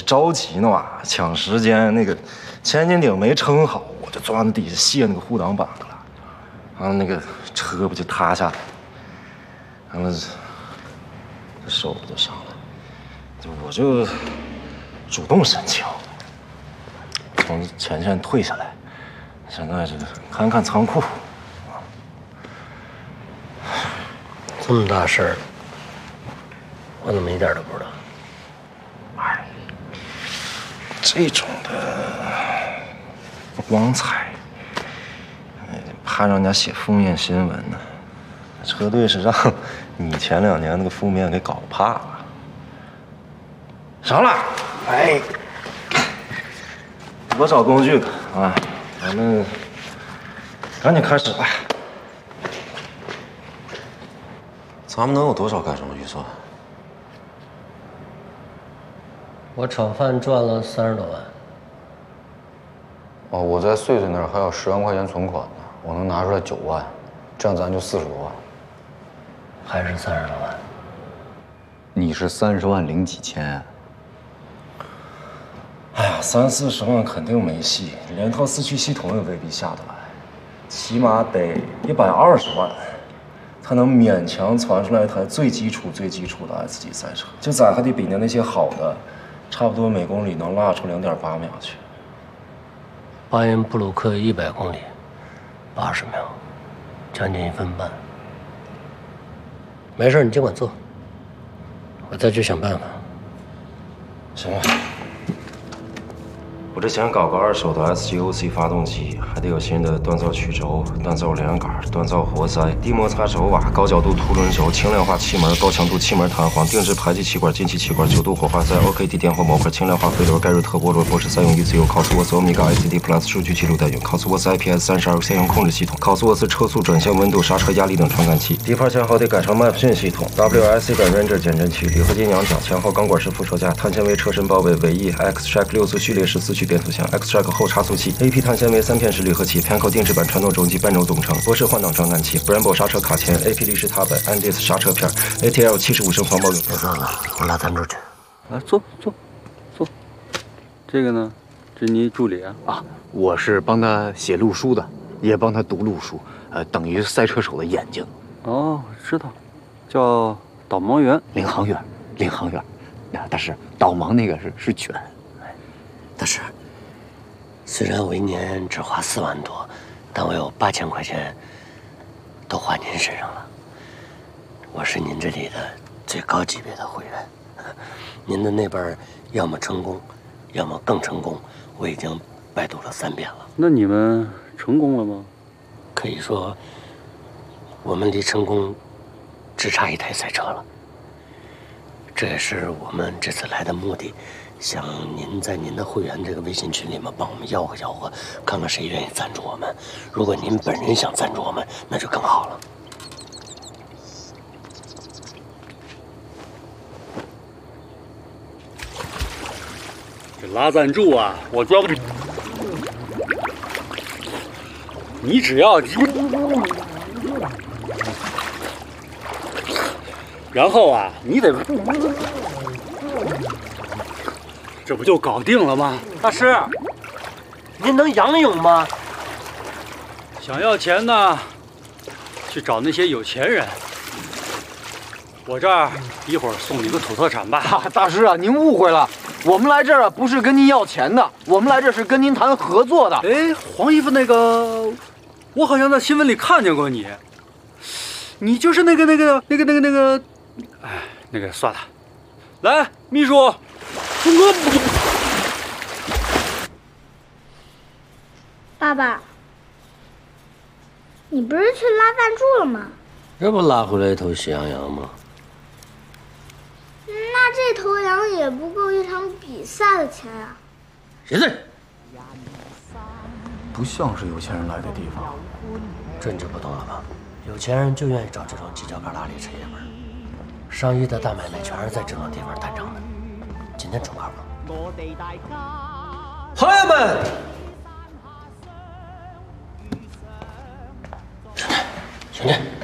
着急呢嘛，抢时间。那个前进顶没撑好，我就钻到底下卸那个护挡板了，然后那个车不就塌下来，完了这手就上来，我就主动申请，从前线退下来，现在这个看看仓库。 这么大事儿，我怎么一点都不知道？ 哎，这种的不光彩，怕让人家写负面新闻呢。车队是让你前2年那个负面给搞怕了。上来，哎，我找工具啊，咱们赶紧开始吧。咱们能有多少改装预算？ 我炒饭赚了30多万。 哦，我在穗穗那儿还有10万块钱存款呢，我能拿出来9万，这样咱就40多万。 还是30多万？ 你是30万零几千？ 哎呀，30、40万肯定没戏，连套4驱系统也未必下得来，起码得120万。才能勉强传出来一台最基础的 S 级赛车，就咱还得比那些好的，差不多每公里能拉出0.8秒去。 巴音布鲁克100公里，80秒，将近1分半。没事，你尽管做，我再去想办法。 行了。我这想搞个2手的 SGOC 发动机，还得有新的锻造曲轴、锻造连杆、锻造活塞、低摩擦轴瓦、高角度凸轮轴、轻量化气门、高强度气门弹簧、定制排气气管、进气气管、9度火花塞、OKD 电荷模块、轻量化飞流、盖瑞特波罗博士三用 ECU、考斯沃斯欧米伽 ICD Plus 数据记录代用、考斯沃斯 IPS32线性控制系统、考斯沃斯车速、转向、温度、刹车压力等传感器。底盘前后得改成 MAP 讯系统、WRC 感认证减震器、铝合金仰角、前后钢管式副手架、碳纤维车身包围、尾翼 X-Track 6速序列14驱变速箱、X-Track 后差速器、AP 碳纤维3片式离合器、Penco 定制版传动轴及半轴总成、博士换挡传感器、Brembo 刹车卡钳、AP 立式踏板、Andis 刹车片、ATL 75升防爆用。 别算了，我拉赞助去。 来，坐。这个呢，这你助理啊？ 啊，我是帮他写路书的，也帮他读路书，等于赛车手的眼睛。 哦，知道，叫导盲员、 领航员。但是导盲那个是犬。 大师，虽然我1年只花4万多，但我有8000块钱都花您身上了。我是您这里的最高级别的会员，您的那边要么成功，要么更成功，我已经拜读了3遍了。 那你们成功了吗？ 可以说，我们离成功只差1台赛车了。这也是我们这次来的目的。想您在您的会员这个微信群里面帮我们吆喝，看看谁愿意赞助我们。如果您本人想赞助我们，那就更好了。 这拉赞助啊，我交给你，只要然后啊，你得。这不就搞定了吗？大师， 您能仰泳吗？ 想要钱呢，去找那些有钱人。我这儿一会儿送你个土特产吧。 大师啊，您误会了，我们来这儿不是跟您要钱的，我们来这是跟您谈合作的。 哎，黄衣服那个，我好像在新闻里看见过你，你就是那个，哎，那个算了。来，秘书。 爸爸，你不是去拉赞助了吗？ 这不拉回来一头喜羊羊吗？ 那这头羊也不够一场比赛的钱啊！ 谁在？ 不像是有钱人来的地方。 政治不懂了吧？有钱人就愿意找这种犄角旮旯里吃爷们儿。上亿的大买卖全是在这种地方谈成的。今天准靠谱。 朋友们， 兄弟，